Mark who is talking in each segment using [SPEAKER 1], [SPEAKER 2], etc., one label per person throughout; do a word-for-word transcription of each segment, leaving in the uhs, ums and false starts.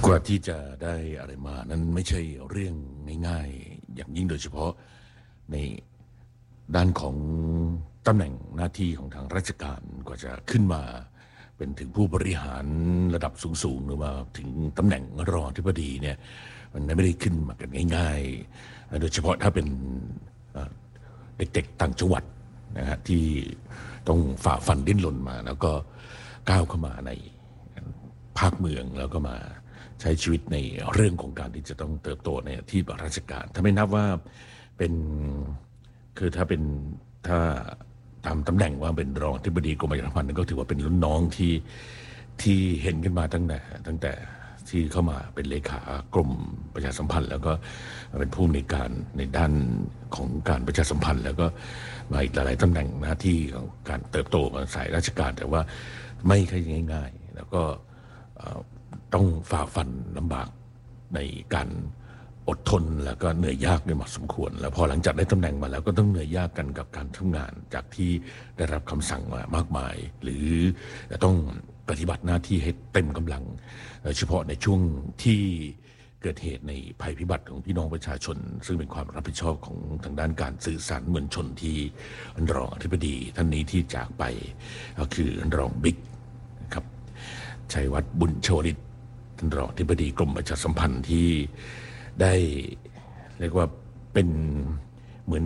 [SPEAKER 1] กว่าที่จะได้อะไรมานั้นไม่ใช่เรื่องง่ายๆอย่างยิ่งโดยเฉพาะในด้านของตำแหน่งหน้าที่ของทางราชการกว่าจะขึ้นมาเป็นถึงผู้บริหารระดับสูงๆหรือว่าถึงตำแหน่งรองอธิบดีเนี่ยมันไม่ได้ขึ้นมากันง่ายๆโดยเฉพาะถ้าเป็นเด็กๆต่างจังหวัดนะฮะที่ต้องฝ่าฟันดิ้นรนมาแล้วก็ก้าวเข้ามาในภาคเมืองแล้วก็มาใช้ชีวิตในเรื่องของการที่จะต้องเติบโตในที่ราชการถ้าไม่นับว่าเป็นคือถ้าเป็นถ้าตามตำแหน่งว่าเป็นรองอธิบดีกรมประชาสัมพันธ์ก็ถือว่าเป็นรุ่นน้องที่ที่เห็นกันมาตั้งแต่ตั้งแต่ที่เข้ามาเป็นเลขากรมประชาสัมพันธ์แล้วก็เป็นผู้ในการในด้านของการประชาสัมพันธ์แล้วก็มาอีกหลายๆตำแหน่งหน้าที่ของการเติบโตมาสายราชการแต่ว่าไม่ค่อยง่ายๆแล้วก็ต้องฝ่าฟันลำบากในการอดทนแล้วก็เหนื่อยยากในเหมาะสมควรแล้วพอหลังจากได้ตำแหน่งมาแล้วก็ต้องเหนื่อยยากกันกับการทำงานจากที่ได้รับคำสั่งมามากมายหรือจะต้องปฏิบัติหน้าที่ให้เต็มกำลังเฉพาะในช่วงที่เกิดเหตุในภัยพิบัติของพี่น้องประชาชนซึ่งเป็นความรับผิดชอบของทางด้านการสื่อสารมวลชนที่รองอธิบดีท่านนี้ที่จากไปก็คือรองบิ๊กครับชัยวัฒน์บุญโชฤทธิ์ท่านรองอธิบดีกรมประชาสัมพันธ์ที่ได้เรียกว่าเป็นเหมือน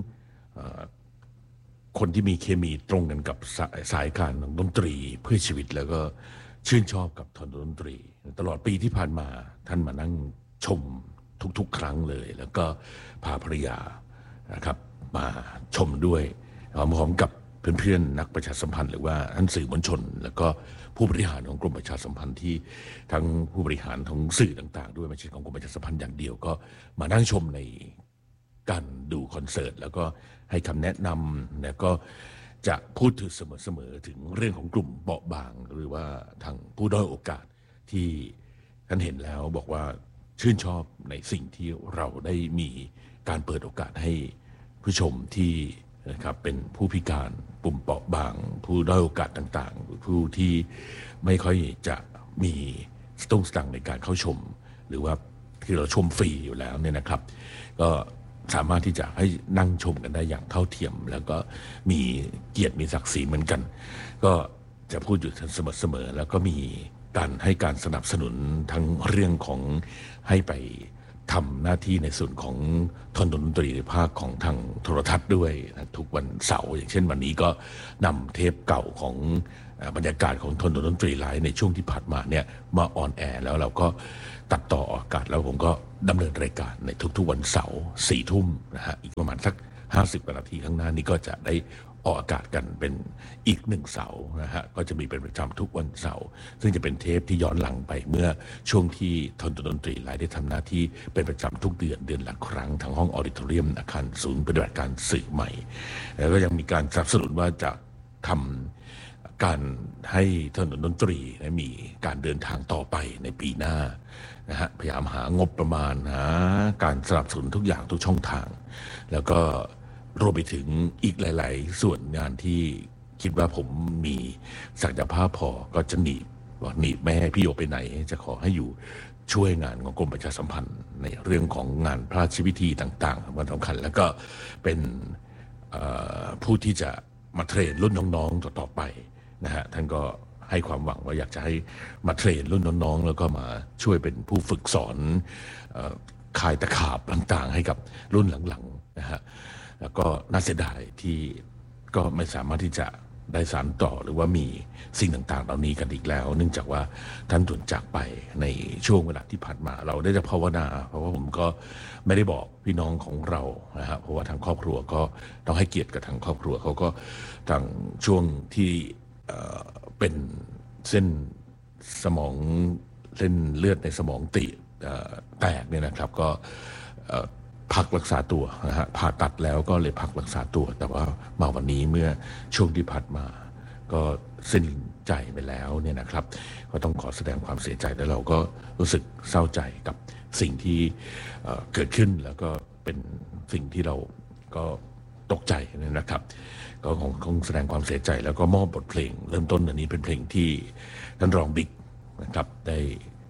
[SPEAKER 1] คนที่มีเคมีตรงกันกับสายการดนตรีเพื่อชีวิตแล้วก็ชื่นชอบกับทอนดนตรีตลอดปีที่ผ่านมาท่านมานั่งชมทุกๆครั้งเลยแล้วก็พาภรรยานะครับมาชมด้วยพร้อมกับเพื่อนๆนักประชาสัมพันธ์หรือว่าท่านสื่อมวลชนแล้วก็ผู้บริหารของกรมประชาสัมพันธ์ที่ทั้งผู้บริหารของสื่อต่างๆด้วยไม่ใช่ของกรมประชาสัมพันธ์อย่างเดียวก็มานั่งชมในการดูคอนเสิร์ตแล้วก็ให้คำแนะนำแล้วก็จะพูดถึงเสมอๆถึงเรื่องของกลุ่มเบาะบางหรือว่าทางผู้ด้อยโอกาสที่ท่านเห็นแล้วบอกว่าชื่นชอบในสิ่งที่เราได้มีการเปิดโอกาสให้ผู้ชมที่นะครับเป็นผู้พิการกลุ่มเปราะบางผู้ด้อยโอกาสต่างๆผู้ที่ไม่ค่อยจะมีสตุ้งสตังในการเข้าชมหรือว่าที่เราชมฟรีอยู่แล้วเนี่ยนะครับก็สามารถที่จะให้นั่งชมกันได้อย่างเท่าเทียมแล้วก็มีเกียรติมีศักดิ์ศรีเหมือนกันก็จะพูดอยู่เสมอๆแล้วก็มีการให้การสนับสนุนทั้งเรื่องของให้ไปทำหน้าที่ในส่วนของทอนดนตรีในภาคของทางโทรทัศน์ด้วยนะทุกวันเสาร์อย่างเช่นวันนี้ก็นำเทปเก่าของบรรยากาศของทอนดนตรีไลฟ์ในช่วงที่ผ่านมาเนี่ยมาออนแอร์แล้วเราก็ตัดต่ออากาศแล้วผมก็ดำเนินรายการในทุกๆวันเสาร์สี่ทุ่มนะฮะอีกประมาณสักห้าสิบนาทีข้างหน้านี้ก็จะได้ออกอากาศกันเป็นอีกหนึ่งเสาร์นะฮะก็จะมีเป็นประจำทุกวันเสาร์ซึ่งจะเป็นเทปที่ย้อนหลังไปเมื่อช่วงที่ทนดนตรีไลฟ์ได้ทำหน้าที่เป็นประจำทุกเดือนเดือนละครั้งทางห้องออดิทอเรียมอาคารศูนย์ปฏิบัติการสื่อใหม่แล้วก็ยังมีการสนับสนุนว่าจะทำการให้ทนดนตรีมีการเดินทางต่อไปในปีหน้านะฮะพยายามหางบประมาณหาการสนับสนุนทุกอย่างทุกช่องทางแล้วก็รวมไปถึงอีกหลายๆส่วนงานที่คิดว่าผมมีศักยภาพพอก็จะหนีว่าหนีแม่ให้พี่โยไปไหนจะขอให้อยู่ช่วยงานของกรมประชาสัมพันธ์ในเรื่องของงานพระราชพิธีต่างๆวันสำคัญแล้วก็เป็นผู้ที่จะมาเทรนรุ่นน้องๆต่อๆไปนะฮะท่านก็ให้ความหวังว่าอยากจะให้มาเทรนรุ่นน้องๆแล้วก็มาช่วยเป็นผู้ฝึกสอนคายตะขาบต่างๆให้กับรุ่นหลังๆนะฮะแล้วก็น่าเสียดายที่ก็ไม่สามารถที่จะได้สานต่อหรือว่ามีสิ่งต่างๆเหล่านี้กันอีกแล้วเนื่องจากว่าท่านถูกจากไปในช่วงเวลาที่ผ่านมาเราได้แต่ภาวนาเพราะว่าผมก็ไม่ได้บอกพี่น้องของเรานะฮะเพราะว่าทางครอบครัวก็ต้องให้เกียรติกับทางครอบครัวเขาก็ทางช่วงที่เป็นเส้นสมองเส้นเลือดในสมองตีแตกเนี่ยนะครับก็พักรักษาตัวนะฮะผ่าตัดแล้วก็เลยพักรักษาตัวแต่ว่ามาวันนี้เมื่อช่วงที่ผ่านมาก็สิ้นใจไปแล้วเนี่ยนะครับก็ต้องขอแสดงความเสียใจและเราก็รู้สึกเศร้าใจกับสิ่งที่เกิดขึ้นแล้วก็เป็นสิ่งที่เราก็ตกใจนะครับก็คงคงแสดงความเสียใจแล้วก็มอบบทเพลงเริ่มต้นอันนี้เป็นเพลงที่ท่านรองบิ๊กนะครับได้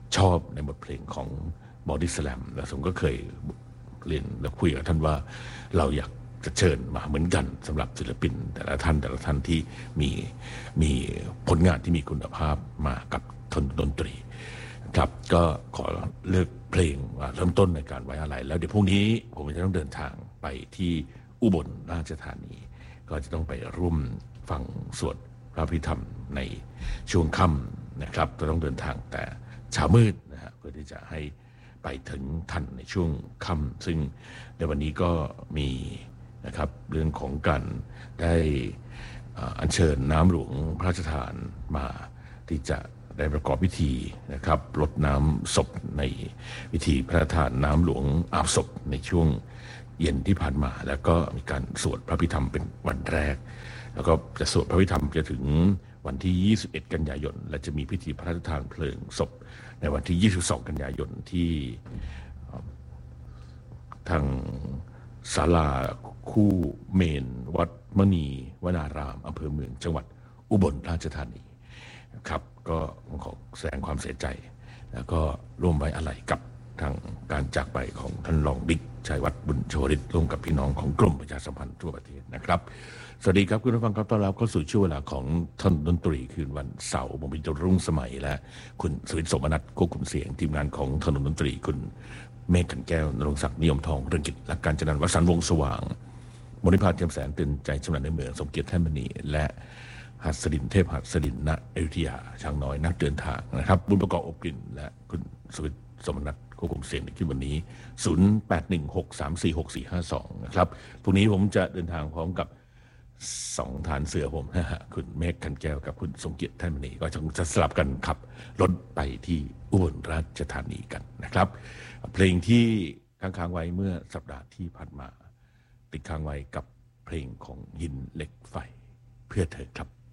[SPEAKER 1] ชอบในบทเพลงของบอดี้สแลมและผมก็เคยเรียนและคุยกับท่านว่าเราอยากจะเชิญมาเหมือนกันสำหรับศิลปินแต่ละท่านแต่ละท่านที่มีมีผลงานที่มีคุณภาพมากับทนดนตรีครับก็ขอเลือกเพลงเริ่มต้นในการไว้อะไรแล้วเดี๋ยวพรุ่งนี้ผมจะต้องเดินทางไปที่อุบลราชธานีก็จะต้องไปร่วมฟังสวดพระพิธรรมในช่วงค่ำนะครับจะต้องเดินทางแต่เช้ามืดนะฮะเพื่อที่จะให้ไปถึงทันในช่วงค่ำซึ่งในวันนี้ก็มีนะครับเรื่องของการได้อัญเชิญน้ำหลวงพระราชทานมาที่จะได้ประกอบพิธีนะครับรดน้ำศพในพิธีพระราชทานน้ำหลวงอาบศพในช่วงเย็นที่ผ่านมาแล้วก็มีการสวดพระพิธรรมเป็นวันแรกแล้วก็จะสวดพระพิธรรมจะถึงวันที่ยี่สิบเอ็ดกันยายนและจะมีพิธีพระราชทานเพลิงศพในวันที่ยี่สิบสองกันยายนที่ทางศาลาคู่เมนวัดมณีวนารามอำเภอเมืองจังหวัดอุบลราชธานีครับก็ขอแสดงความเสียใจแล้วก็ร่วมไว้อาลัยกับทางการจากไปของท่านรองบิ๊กชัยวัฒน์บุญโชฤทธิ์ร่วมกับพี่น้องของกรมประชาสัมพันธ์ทั่วประเทศนะครับสวัสดีครับคุณผู้ฟังครับต้อนรับเข้าสู่ช่วงเวลาของท่านดนตรีคืนวันเสาร์ผมเป็นจรุ่งสมัยและคุณสวิทย์สมนัสควบคุมเสียงทีมงานของถนนดนตรีคุณเมฆขันแก้วนรงศักดิ์นิยมทองเรืองกิจและการจันทร์วสันต์วงศ์สว่างมณิพาเทียมแสนตื่นใจชำนาญในเมืองสมเกียรติแท่นมณีและหัสดินเทพหัสดินณอยุธยาช่างน้อยนักเดินทางนะครับบุญประกอบอบกลิ่นและคุณสวิทย์สมนัสควบคุมเสียงในคลิปวันนี้ศูนย์ แปด หนึ่ง หก สาม สี่ หก สี่ ห้า สองนะครับพรุ่งนี้ผมจะเดินทางพร้อมกับสองฐานเสือผมนะฮะคุณเมฆขันแก้วกับคุณสมเกียรติแท่นมณีก็จะสลับกันขับรถไปที่อุบลราชธานีกันนะครับเพลงที่ค้างๆไว้เมื่อสัปดาห์ที่ผ่านมาติดค้างไว้กับเพลงของหินเหล็กไฟเพื่อเธอครับ